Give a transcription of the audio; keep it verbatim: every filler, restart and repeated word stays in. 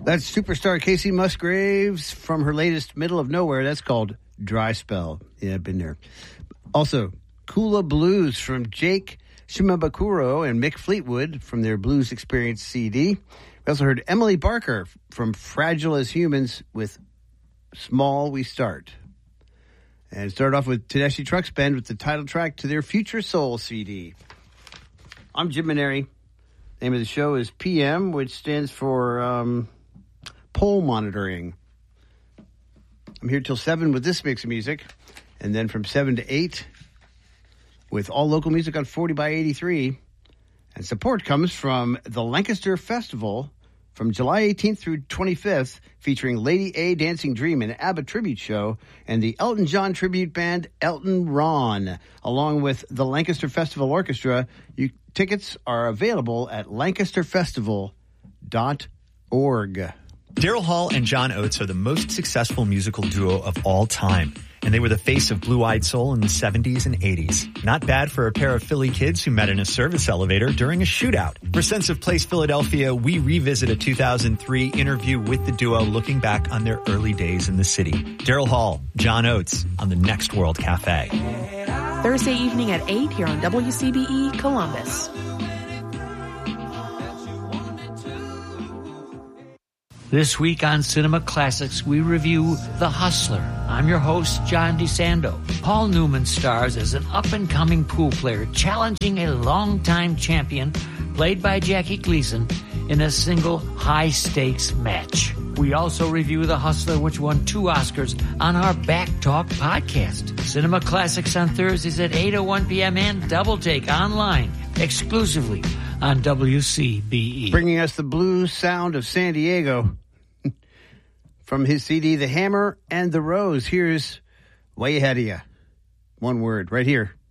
That's superstar Casey Musgraves from her latest Middle of Nowhere. That's called Dry Spell. Yeah, I've been there. Also, Kula Blues from Jake Shimabukuro and Mick Fleetwood from their Blues Experience C D. We also heard Emily Barker from Fragile as Humans with Small We Start. And started off with Tedeschi Trucks Band with the title track to their Future Soul C D. I'm Jim Maneri. The name of the show is P M, which stands for um, Poll Monitoring. I'm here till seven with this mix of music. And then from seven to eight with all local music on forty by eighty-three. And support comes from the Lancaster Festival from July eighteenth through twenty-fifth, featuring Lady A Dancing Dream, an ABBA tribute show, and the Elton John tribute band Elton Ron, along with the Lancaster Festival Orchestra. You, tickets are available at lancaster festival dot org. Daryl Hall and John Oates are the most successful musical duo of all time, and they were the face of Blue-Eyed Soul in the seventies and eighties. Not bad for a pair of Philly kids who met in a service elevator during a shootout. For Sense of Place Philadelphia, we revisit a two thousand three interview with the duo looking back on their early days in the city. Daryl Hall, John Oates on the Next World Cafe. Thursday evening at eight here on W C B E Columbus. This week on Cinema Classics, we review The Hustler. I'm your host, John DeSando. Paul Newman stars as an up-and-coming pool player challenging a longtime champion, played by Jackie Gleason, in a single high-stakes match. We also review The Hustler, which won two Oscars, on our Back Talk podcast. Cinema Classics on Thursdays at eight oh one p.m. and Double Take online, exclusively on W C B E. Bringing us the blues sound of San Diego. From his C D, The Hammer and the Rose, here's Way Ahead of Ya. One word, right here